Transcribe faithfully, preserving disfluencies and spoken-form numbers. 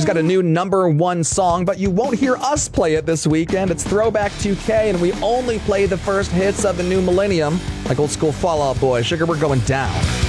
got a new number one song, but you won't hear us play it this weekend. It's Throwback two K, and we only play the first hits of the new millennium, like old school Fall Out Boy. Sugar, we're going down.